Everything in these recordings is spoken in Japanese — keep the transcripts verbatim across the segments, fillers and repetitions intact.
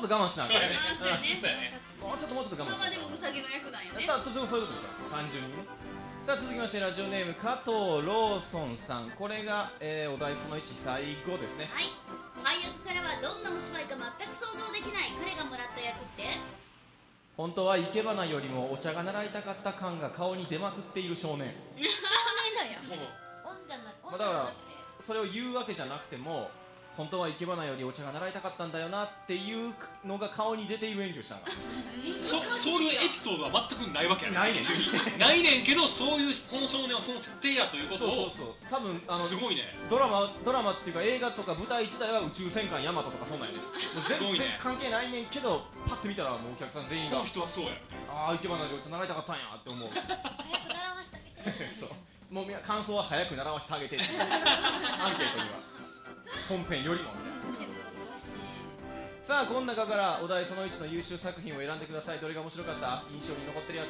ょっと我慢しながらね。 そうやね。 もうちょっともうちょっと我慢しながら。 まあまあでもウサギの役なんよね。 だとてもそういうことですよ、単純にね。さあ続きましてラジオネーム加藤ローソンさん、これが、えー、お題そのいち最後ですね。 はい。配役からはどんなお芝居か全く想像できない彼がもらった役って。 本当は生け花よりもお茶が習いたかった感が顔に出まくっている少年。 少年だよ。 おんじゃなまあ、だからそれを言うわけじゃなくても、本当は生け花よりお茶が習いたかったんだよなっていうのが顔に出ている演技をしたのがそ, そういうエピソードは全くないわけやね。 ないねんないねんけど、そういうその少年はその設定やということを。 そうそうそう、多分あのすごいね。 ドラマドラマっていうか映画とか舞台自体は宇宙戦艦ヤマトとかそんなんやねん。 すごいね。 全然関係ないねんけど、パッて見たらもうお客さん全員がこの人はそうやみたいな。 ああ、生け花よりお茶習いたかったんやって思う早く習わしてあげて。 そうもうみんな感想は早く習わせてあげてっていうアンケートには本編よりもみたいな。さあこの中からお題そのいちの優秀作品を選んでください。どれが面白かった？印象に残ってるやつ。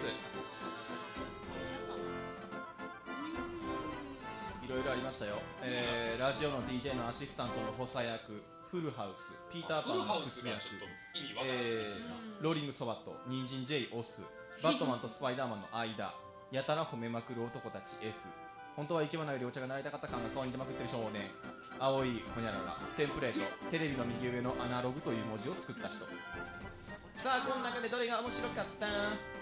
いろいろありましたよ、えー、ラジオの ディージェー のアシスタントの補佐役、フルハウス、ピーターパンのクス役、えー、ローリングソバット、ニンジン J オス、バットマンとスパイダーマンの間、やたら褒めまくる男たち F、 本当は生け花よりお茶が習いたかった感が顔に出まくってる少年、青いホニャララ、テンプレート、テレビの右上のアナログという文字を作った人。さあこの中でどれが面白かった？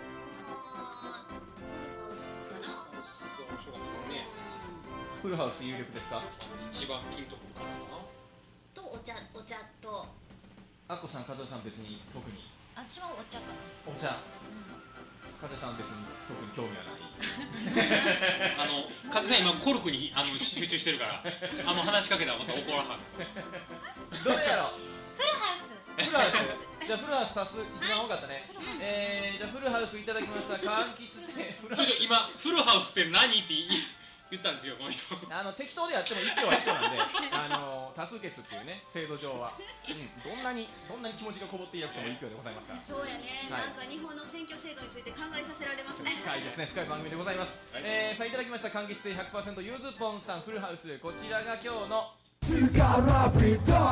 フルハウス有力ですか？ 一番ピンとくるかなとお茶、お茶とアッコさん、和代さん別に特に。 私はお茶かな。 お茶、和代さん別に特に興味はないあの、和代さん今コルクにあの集中してるからあの話しかけたらまた怒らはんどれやろ？ フルハウス。 フルハウスじゃあフルハウス足す一番多かったね、えー、じゃあフルハウスいただきました。柑橘ってちょっと今フルハウスって何って言ったんですよこの人。 あの適当でやっても一票は一票なんであの多数決っていうね制度上は、うん、どんなにどんなに気持ちがこもっていなくても一票でございますから。 そうやね、 はい、 なんか日本の選挙制度について考えさせられますね。 深いですね、深い番組でございます、はい、えー、さあいただきました柑橘亭 ひゃくパーセント ゆずぽんさん、フルハウス、こちらが今日のゆずぽんおめでとう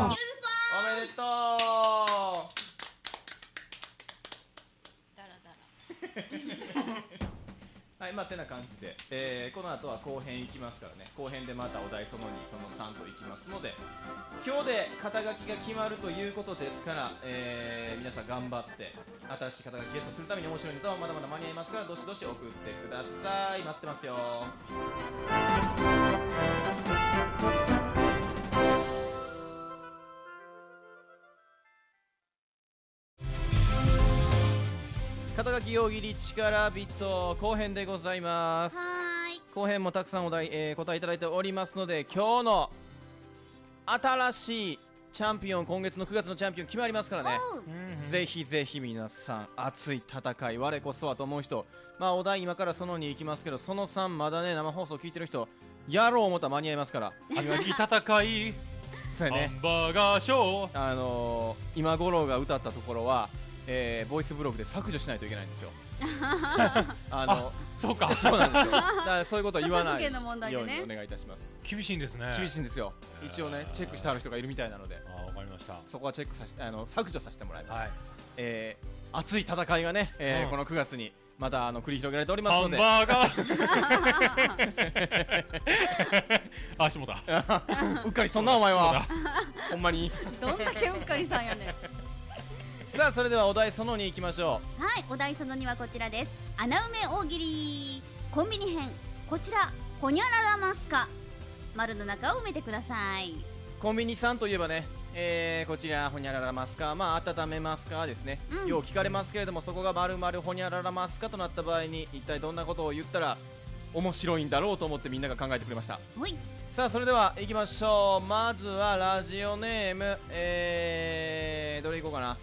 だらだらはい、まあてな感じで、えー、この後は後編いきますからね。後編でまたお題そのに、そのさんといきますので、今日で肩書きが決まるということですから、えー、皆さん頑張って新しい肩書きゲットするために面白いネタはまだまだ間に合いますから、どしどし送ってください。待ってますよ。肩書き大喜利力ビット後編でございます。 はーい、 後編もたくさんお題、えー、答えいただいておりますので、今日の新しいチャンピオン、今月のくがつのチャンピオン決まりますからね、ぜひぜひ皆さん熱い戦い、我こそはと思う人、まあお題今からそのに行きますけど、そのさんまだね生放送聞いてる人、やろう思ったら間に合いますから。 熱い戦いそうやね、 ハンバーガーショー、 あのー、今五郎が歌ったところは、えー、ボイスブログで削除しないといけないんですよあのそうかそうなんですよ。だからそういうことは言わない著作権の問題ようでねにお願いいたします。 厳しいんですね。 厳しいんですよ。一応ねチェックしてある人がいるみたいなので、 あ、わかりました。 そこはチェックさせて、あの削除させてもらいます。 はい、 えー、熱い戦いがね、えーうん、 このくがつにまたあの繰り広げられておりますので、 ハンバーガーあ、しもたうっかりそんなお前はほんまにどんだけうっかりさんやねん。 さあそれではお題そのに行きましょはい、お題そのにはこちらです。穴埋め大喜利コンビニ編、こちらほにゃららますか、丸の中を埋めてください。 う。コンビニさんといえばね、えー、こちらほにゃららますか、まあ温めますかですね、 うん、 よう聞かれますけれども、そこが丸々ほにゃららますかとなった場合に一体どんなことを言ったら面白いんだろうと思ってみんなが考えてくれました。 ほい、 さあそれでは行きましょう。まずはラジオネーム、えー、どれいこうかな、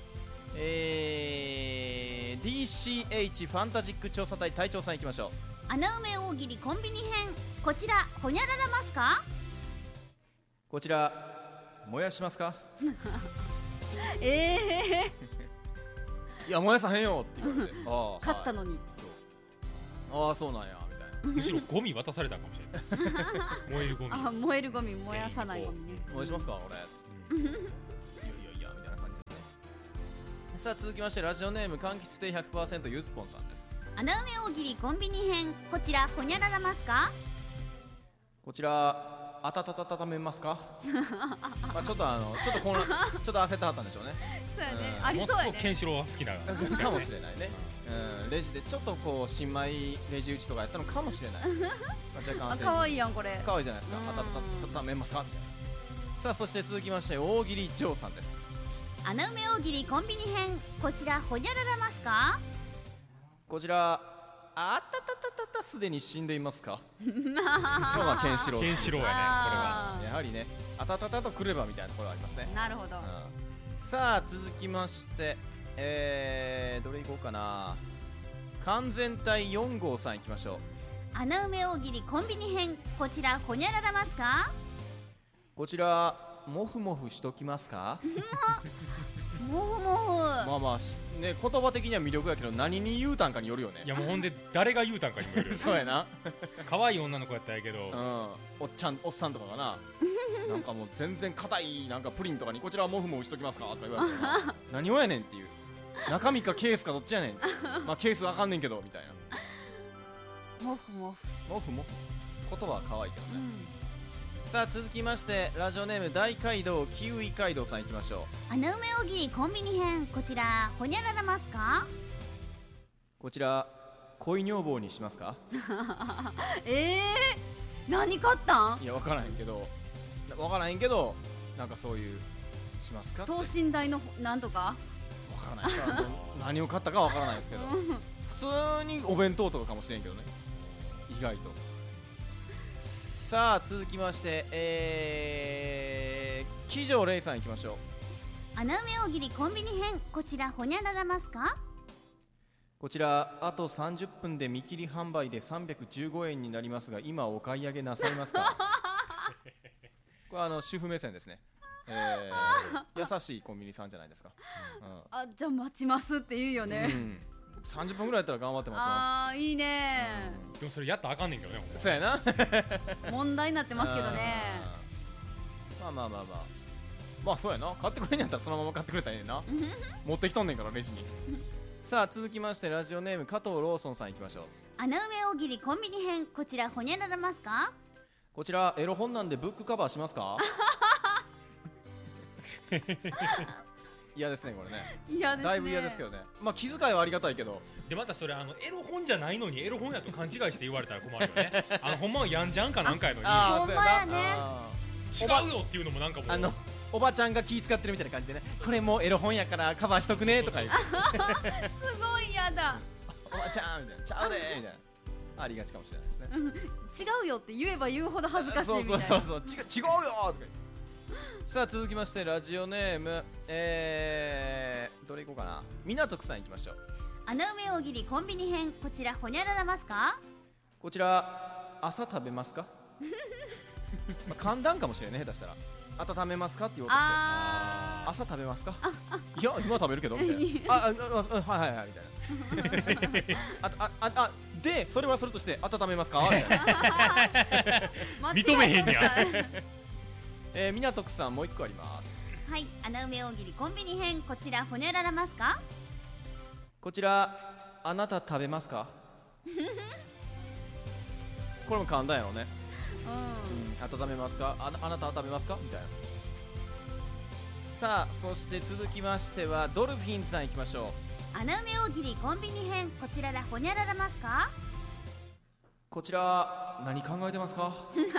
えー、ディーシーエイチ ファンタジック調査隊隊長さん行きましょう。 穴埋め大喜利コンビニ編、こちらほにゃららますか。 こちら燃やしますかええー、いや燃やさへんよって言われてあ勝ったのに、 そう、ああそうなんやみたいな。 むしろゴミ渡されたかもしれない燃えるゴミ、 あ、燃えるゴミ、燃やさないゴミね。 燃やしますか俺つっていやいやいやみたいな感じですね。 さあ続きましてラジオネーム柑橘亭 ひゃくパーセント ゆずぽんさんです。 穴埋め大喜利コンビニ編、こちらほにゃららますか？ こちらあたたたたためますかまあちょっとあのちょっと混乱ちょっと焦ってはったんでしょうね。 そうやね、 うんありもそうやね。 のすごくケンシロウは好きなかもしれないね、うん、レジでちょっとこう新米レジ打ちとかやったのかもしれないまあ若干あ、 焦り可愛いやんこれ。 かわいいじゃないですか。 うんあたたたたためますかみたいな。さあそして続きまして大喜利ジョーさんです。 穴埋め大喜利コンビニ編、こちらほにゃららますか？ こちらあたたたたたすでに死んでいますかこれはケンシロウさんケンシロウやねこれは。 あーやはりねあたたたとくればみたいなところありますね。 なるほど。 うん、さあ続きましてえー、どれいこうかな。完全体よん号さんいきましょう。 穴埋め大喜利コンビニ編、こちらほにゃららますか？ こちらモフモフしときますかもふもふ、 まあまあしね言葉的には魅力やけど何に言うたんかによるよね。 いやもうほんで誰が言うたんかにもよるよそうやな可愛い女の子やったらやけど、 うん、おっちゃんおっさんとかがななんかもう全然硬いなんかプリンとかにこちらはモフモフしときますかとか言われてな何をやねんっていう中身かケースかどっちやねんまあケースわかんねんけどみたいな。 もふもふ、 モフモフ言葉は可愛いけどね、 うん、 さあ続きましてラジオネーム大街道キウイ街道さんいきましょう。 穴埋め大喜利コンビニ編、こちらほにゃららますか？ こちら恋女房にしますかえー、何買ったん？ いや分からへんけど分からへんけどなんかそういうしますかって等身大のなんとか分からないから何を買ったか分からないですけど普通にお弁当とかかもしれんけどね意外と。さあ続きましてえー、騎乗レイさんいきましょう。 穴埋め大喜利コンビニ編、こちらほにゃららますか？ こちらあとさんじゅっぷんで見切り販売でさんびゃくじゅうごえんになりますが今お買い上げなさいますかこれはあの主婦目線ですね、えー、優しいコンビニさんじゃないですか、うんあ、じゃあ待ちますって言うよね、 うん、さんじゅっぷんぐらいやったら頑張って待ちまあーいいねす、 でもそれやったらあかんねんけどねほんまうん、そうやな問題になってますけどね。 うんまあまあまあまあまあそうやな買ってくれんやったらそのまま買ってくれたらええねんな持ってきとんねんからレジにさあ続きましてラジオネーム加藤ローソンさんいきましょう。 穴埋め大喜利コンビニ編、こちらほにゃららますか？ こちらエロ本なんでブックカバーしますか嫌ですねこれね嫌ですね。 だいぶ嫌ですけどね。まあ気遣いはありがたいけどでまたそれあのエロ本じゃないのにエロ本やと勘違いして言われたら困るよねあのほんまはやんじゃんかなんかやのにああほんまやねそうやなあ違うよっていうのもなんかもうーあのおばちゃんが気遣ってるみたいな感じでねこれもうエロ本やからカバーしとくねとか言うすごい嫌だ。 おばちゃんみたいなちゃうでみたいなありがちかもしれないですね違うよって言えば言うほど恥ずかしいみたいな。 そうそうそうそう違う違うよとか言ってさあ続きましてラジオネームえー、どれいこうかな。港区さんいきましょう。 穴埋め大喜利コンビニ編、こちらほにゃららますか？ こちら朝食べますかまあ簡単かもしれないね下手したら温めますかって言おうとしてあ朝食べますかいや今食べるけどみたいなああああはいはいはいみたいなああああでそれはそれとして温めますかみたいなー認めへんやえー、港区さんもう一個あります。 はい、穴埋め大喜利コンビニ編、こちらほにゃららますか？ こちらあなた食べますかこれも簡単やろね、 うん、 うん、温めますか あ, あなたは食べますかみたいな。さあそして続きましてはドルフィンズさんいきましょう。 穴埋め大喜利コンビニ編、こちららほにゃららますか？ こちら何考えてますか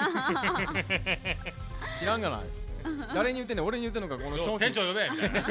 知らんがない誰に言ってんねん俺に言ってんのかこの商品店長呼べみたいな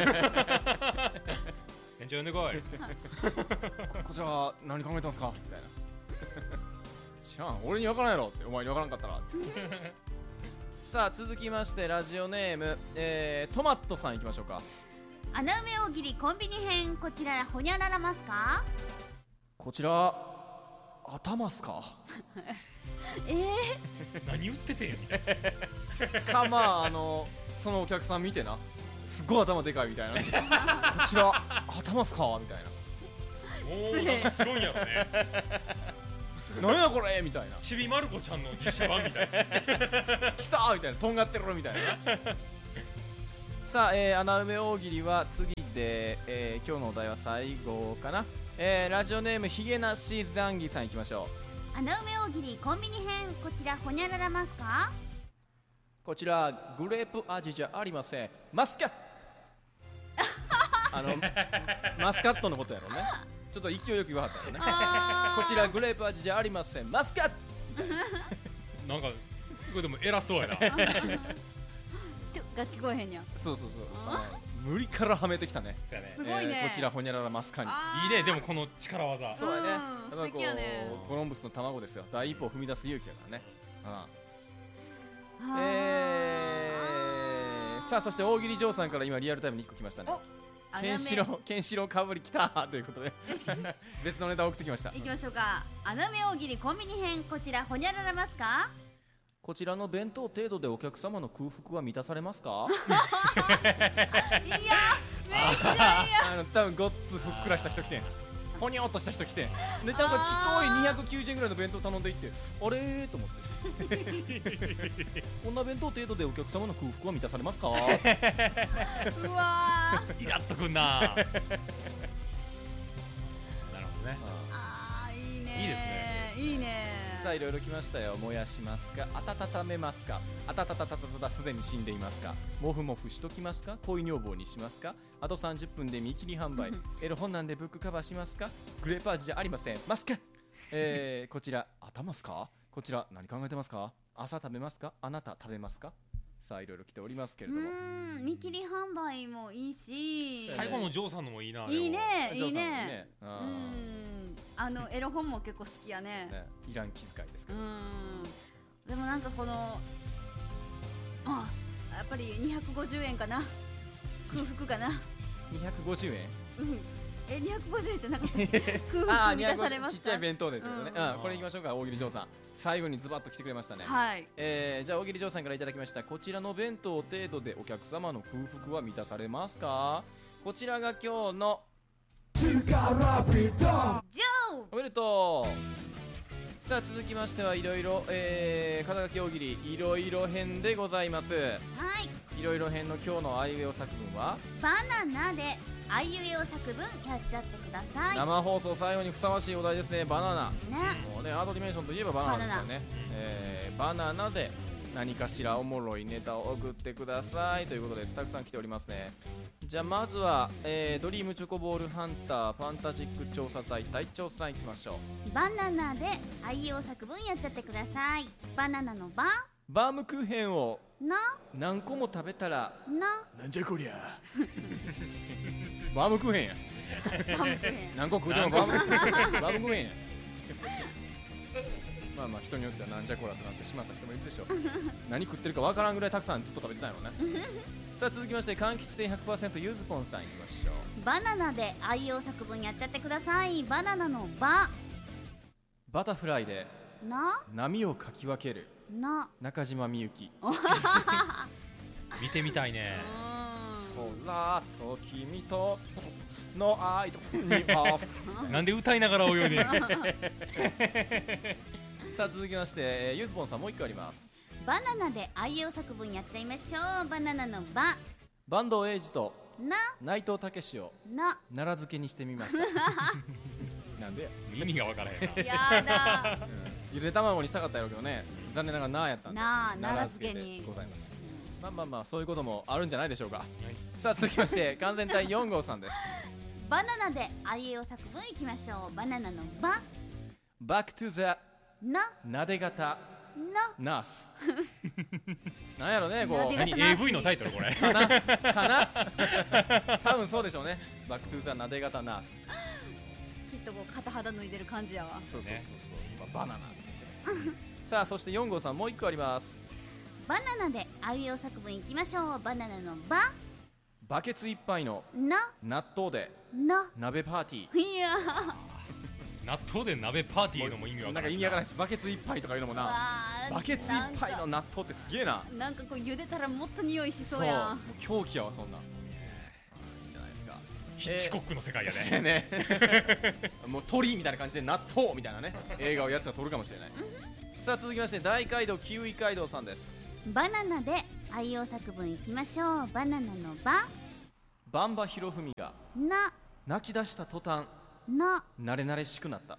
店長呼んでこいこ, こちら何考えてますかみたいな知らん俺に分からんやろってお前に分からんかったらさあ続きましてラジオネーム、えー、トマットさんいきましょうか。 穴埋め大喜利コンビニ編、こちららほにゃららますか？ こちら頭っすかえー、 何言っててんみたいなかまああのそのお客さん見てなすっごい頭でかいみたいなこちら頭っすかみたいおーなんかすごいんやろねななんやこれみたいなちびまる子ちゃんの実写版みたいな来たーみたいなとんがってるみたいなさあ、えー、穴埋め大喜利は次で、えー、今日のお題は最後かな、えー、ラジオネームひげなしザンギさんいきましょ穴埋め大喜利コンビニ編、こちらほにゃららますか。 う。こちらグレープ味じゃありません、マスカットあのマスカットのことやろね。ちょっと勢いよく言わはったよねこちらグレープ味じゃありません、マスカットなんかすごいでも偉そうやなが聞こえへんやん。 そうそうそう、あの無理からはめてきたね。 そうやねすごいね、 えーこちらほにゃららマスカに。 いいね、でもこの力技。 そうやね、 うんやっぱこう素敵やねコロンブスの卵ですよ。第一歩を踏み出す勇気やからね。うんはーえー、さあそして大喜利嬢さんから今リアルタイムにいっこ来ましたね。 おケンシロウケンシロウかぶり来たということで別のネタを送ってきました。 いきましょうか。穴埋め大喜利コンビニ編、こちらほにゃららますか。 こちらの弁当程度でお客様の空腹は満たされますかいやめっちゃいいやあの多分ごっつふっくらした人来てん、ほにょっとした人来てんで、なんかちっこいにひゃくきゅうじゅうえんぐらいの弁当頼んでいって、あれーと思ってこんな弁当程度でお客様の空腹は満たされますかうわーイラッとくんななるほどね。 あーいいねいいですねいいね。 さあいろいろ来ましたよ。燃やしますか、温めますか、あたたたたたたたすでに死んでいますか、もふもふしときますか、恋女房にしますか、あとさんじゅっぷんで見切り販売エロ本なんでブックカバーしますか、グレープ味じゃありません、ますか、えー、こちら頭ますか、こちら何考えてますか、朝食べますか、あなた食べますか。さあいろいろ来ておりますけれうども、 ーん見切り販売もいいし、 最後のジョーさんのもいいな。 いいねいいジョーさんもねね、 うあんあのエロ本も結構好きやねーねいらん気遣いですけど、 うんでもなんかこのあやっぱりにひゃくごじゅうえんかな、空腹かな。 にひゃくごじゅうえんうんえにひゃくごじゅうえんじゃなかったっけ空あ腹満たされました。 ちっちゃい弁当でってことね、 うんうんこれいきましょうか。大喜利嬢さん最後にズバッと来てくれましたね。 はいえー、じゃあ大喜利嬢さんからいただきました。こちらの弁当程度でお客様の空腹は満たされますか。こちらが今日のジョーおめでとう。さあ続きましてはいろいろ、えー、肩書き大喜利いろいろ編でございます。 はいいろいろ編の今日のあいうえお作文は、 バナナであいうえお作文やっちゃってください。 生放送最後にふさわしいお題ですね。バナナ、 ねもうねアートディメンションといえばバナナですよね。えー、バナナで何かしらおもろいネタを送ってくださいということです。たくさん来ておりますね。じゃあまずは、えー、ドリームチョコボールハンターファンタジック調査隊隊長さんいきましょう。 バナナであいうえお作文やっちゃってください。バナナのババームクーヘンをな何個も食べたらななんじゃこりゃバームクーヘンやバムクーヘン何個食うてもバームクーヘンバームクーヘンやまあまあ人によってはなんじゃこらとなってしまった人もいるでしょう何食ってるかわからんぐらいたくさんずっと食べてたのねさあ続きまして柑橘店 ひゃくパーセント ゆずぽんさんいきましょう。 バナナであいうえお作文やっちゃってください。バナナのババタフライでな波をかき分けるな中島みゆき。 見てみたいね。 空と君との愛とにはなんで歌いながら泳いでんのさあ続きまして、えー、ゆずぽんさんもう一個あります。 バナナであいうえお作文やっちゃいましょう。バナナのバ坂東英二とな内藤武をな奈良漬けにしてみましたなんでや、 意味がわからへんな。 やだゆで卵にしたかったやろうけどね、残念ながらなーやったんでなあ奈良漬け奈良漬けにでございます。まあまあまあそういうこともあるんじゃないでしょうか。さあ続きまして完全体よん号さんです。 バナナであいうえお作文いきましょう。バナナのババックトゥザななで型なナースなんやろねこうなで型何 エーブイ のタイトルこれ。 かなかな多分そうでしょうね。バックトゥザなで型ナース。 きっとこう片肌脱いでる感じやわ。 そうそうそうそう、まあバナナさあそしてよん号さんもう一個あります。 バナナであいうえお作文いきましょう。バナナのババケツいっぱいのな納豆でな鍋パーティー。 いや納豆で鍋パーティーのも意味わなんからんしか意味わからないし、バケツいっぱいとかいうのもな、バケツいっぱいの納豆ってすげえな。 なんかこう茹でたらもっと匂いしそそううやん。 もう狂気やわそんなん。いいじゃないですか。 ヒッチコックの世界やえーね。 ねもう鳥みたいな感じで納豆みたいなね映画をやつが撮るかもしれないさあ続きまして大街道キウイ街道さんです。 バナナであいうえお作文いきましょう。バナナのババンバひろふみがな泣き出した途端な慣れ慣れしくなった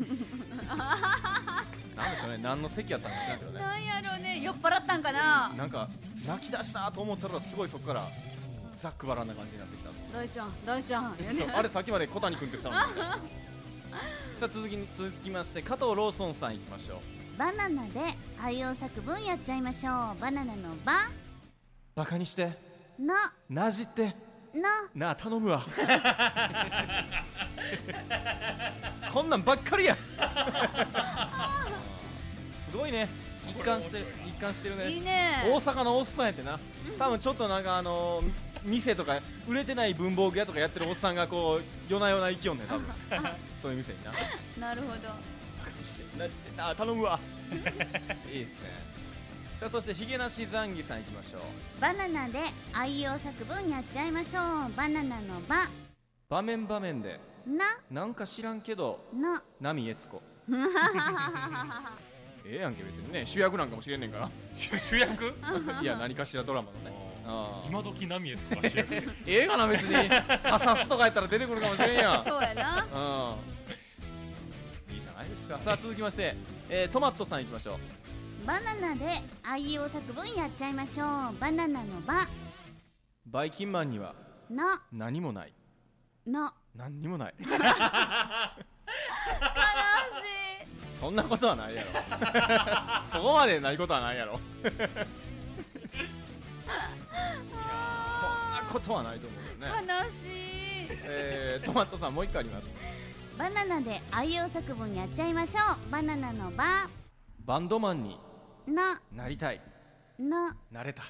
なんでしょうね、何の席やったんか知らんけどね。 なんやろうね、酔っ払ったんかな。 なんか泣き出したと思ったらすごいそこからざっくばらんな感じになってきた。 大ちゃん大ちゃんそうあれさっきまで小谷君って言ってたのにさあ続きに続きまして加藤ローソンさんいきましょう。 バナナで愛用作文やっちゃいましょう。バナナのババカにしてななじってななあ頼むわこんなんばっかりやすごいね、一貫してる一貫してるね。 いいね。 大阪のおっさんやってな、多分ちょっとなんかあのー、店とか売れてない文房具屋とかやってるおっさんがこう夜な夜な行きよんねん多分そういう店にな。 なるほど。 バカにしてなじってなあ頼むわいいっすね。さあそしてひげなしザンギさんいきましょう。 バナナで愛用作文やっちゃいましょう。バナナのバ場面場面でななんか知らんけどな波悦子ええやんけ別にね、主役なんかもしれんねんから主役いや何かしらドラマのね。あ今時波悦子が主役ええがな別にカサスとかやったら出てくるかもしれんやんそうやな。 うんいいじゃないですか。さあ続きまして、えー、トマットさんいきましょう。 バナナで愛用作文やっちゃいましょう。バナナのババイキンマンにはな何もないな何にもない悲しい。 そんなことはないやろそこまでないことはないやろそんなことはないと思うけどね。 悲しい。 えー、トマトさんもう一個あります。 バナナで愛用作文やっちゃいましょう。バナナのババンドマンにななりたいななれた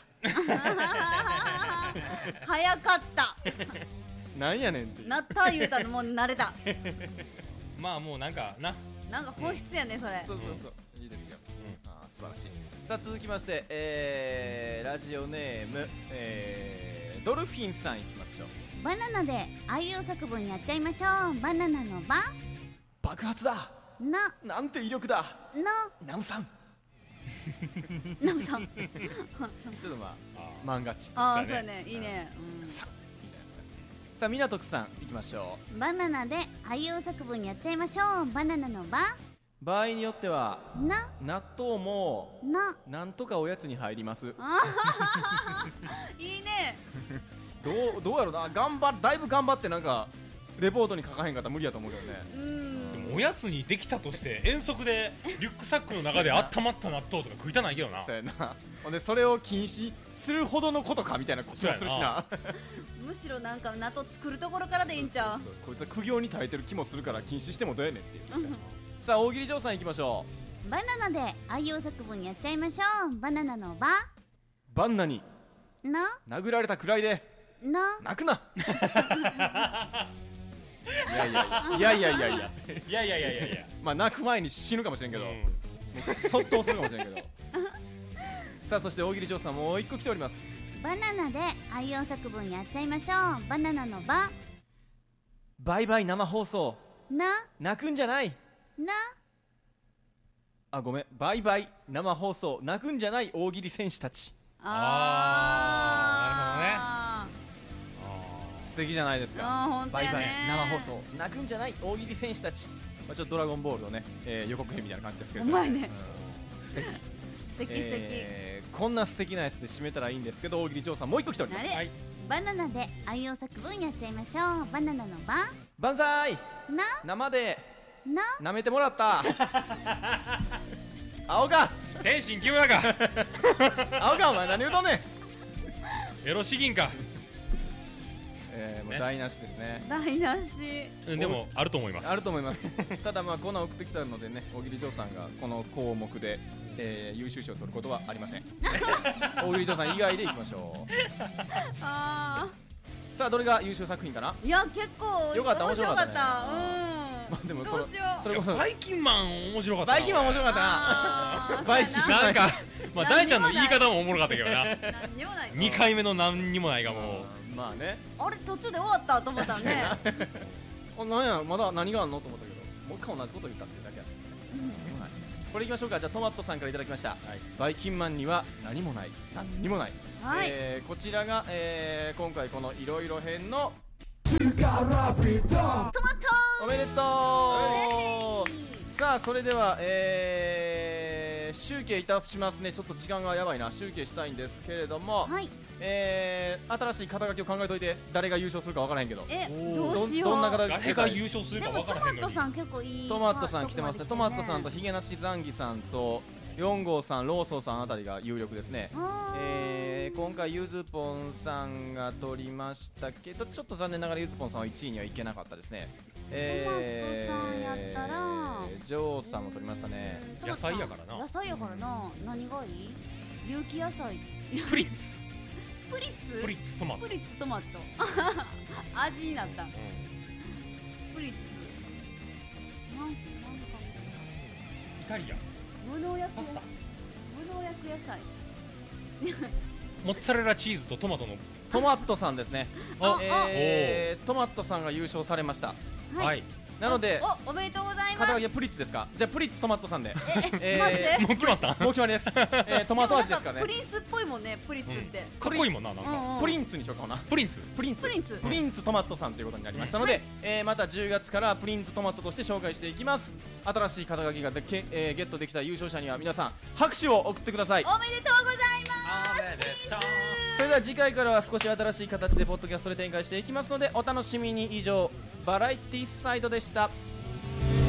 早かったなんやねんっていうなった言うたのもう慣れたまあもうなんかななんか本質やねそれ。 そうそうそう、いいですよ、あー素晴らしい。さあ続きまして、えー、ラジオネーム、えー、ドルフィンさんいきましょう。 バナナで愛用作文やっちゃいましょう。バナナのバ爆発だななんて威力だなナムさんナムさんちょっとまあ漫画チックああそうやねそうやね、いいね、 ナムさんいいじゃないですか。さあ港区さんいきましょうん、バナナで愛用作文やっちゃいましょう。バナナのバう。場合によってはな納豆もななんとかおやつに入りますいいね。 どうどうやろな、頑張だいぶ頑張ってなんかレポートに書かへんかったら無理やと思うけどね。 うん、 でもおやつにできたとして遠足でリュックサックの中で温まった納豆とか食いたないけどな。 そうやな。ほんでそれを禁止するほどのことかみたいなこともするしな。 むしろなんか納豆作るところからでいいんちゃう。 そうそうそう、こいつは苦行に耐えてる気もするから禁止してもどうやねんっていうんですよさあ大喜利嬢さんいきましょう。 バナナで愛用作文やっちゃいましょう。バナナのババンナにな殴られたくらいでな泣くな。いやいやいやいやいやいやいや、 いやいやいやいやいやまあ泣く前に死ぬかもしれんけど、 うんもうそっとするかもしれんけどさあそして大喜利嬢さんもう一個来ております。 バナナで愛用作文やっちゃいましょう。バナナのババイバイ生放送な泣くんじゃない。 なあごめん、バイバイ生放送泣くんじゃない大喜利選手たち。 あ素敵じゃないですか。 あーほんとバイバイやね生放送泣くんじゃない大喜利選手たち、まあ、ちょっとドラゴンボールのね、えー予告編みたいな感じですけど、 うまいね、 うん、素敵素敵素敵、 えーこんな素敵なやつで締めたらいいんですけど、大喜利嬢さんもう一個来ております。 あれはいバナナで愛用作文やっちゃいましょう。バナナのバ万歳な生でな舐めてもらった青が天心木村か青がお前何言うとんねん、 エロ詩吟か、 えー、もうね台無しですね。 台無し。 うん、でもあると思います。 あると思いますただまあコーナー送ってきたのでね、大喜利嬢さんがこの項目で、えー、優秀賞を取ることはありません大喜利嬢さん以外でいきましょうあさあどれが優秀作品かな。 ーいや結構よかった面白かった面白かったねまあでもそれどうしようそれこそバイキンマン面白かったな。 バイキンマン面白かったなあーバイキンそうやななんか、まあ、大ちゃんの言い方もおもろかったけどな。 何にもないにかいめの何にもないがもう。 うんまあねあれ途中で終わったと思ったねあなんやまだ何があんのと思ったけど、もう一回同じこと言ったってだけやったね、はいこれいきましょうか。じゃあトマトさんからいただきました、 はい、 バイキンマンには何もない何にもない、 はい、 えー、こちらが、えー、今回このいろいろ編のトマトおめでとう。さあそれでは、えー、集計いたしますね。ちょっと時間がやばいな。集計したいんですけれども、 はい、 えー、新しい肩書きを考えといて。誰が優勝するか分からへんけど、 えおーどうしよう。 どんな肩書き誰が優勝するかでもト分からへんのにマトさん結構いい。 トマトさん来てますね。 とトマトさんとヒゲなしザンギさんとよん号さん、ローソンさんあたりが有力ですね。えー、今回ゆずぽんさんが取りましたけど、ちょっと残念ながらゆずぽんさんはいちいにはいけなかったですね。えー、 トマトさんやったらジョーさんも取りましたね。 野菜やからな。 野菜やからな。何がいい？有機野菜。 プリッツプリッツプリッツトマト、 プリッツトマト味になった。 うん、 プリッツなんなんかイタリアン、 無農薬パスタ、 無農薬野菜。 モッツァレラチーズとトマトのトマトさんですね。 あえー、トマトさんが優勝されました。 はい、 はい、 なのでおおめでとうございます。 肩書きはプリッツですか。じゃあプリッツトマトさんでえマジでもう決まった。 もう決まりです、えー、トマト味ですからね。 プリンスっぽいもんね、プリッツって。 かっこいいもんな、なんか、 うんうんプリンツにしようかな。 プリンツ、 プリンツプリンツプリンツトマトさんということになりましたので、 はいえー、またじゅうがつからプリンツトマトとして紹介していきます。新しい肩書きがでけ、えー、ゲットできた優勝者には皆さん拍手を送ってください。 おめでとうございます。 おめでとう。 それでは次回からは少し新しい形でポッドキャストで展開していきますのでお楽しみに。以上バラエティサイドでした。